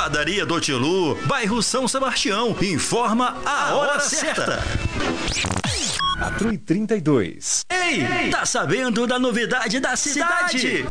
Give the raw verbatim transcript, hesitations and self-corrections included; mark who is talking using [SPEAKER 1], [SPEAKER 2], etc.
[SPEAKER 1] Padaria do Tilu, bairro São Sebastião, informa a hora certa.
[SPEAKER 2] quatro e trinta e dois.
[SPEAKER 1] Ei, tá sabendo da novidade da cidade?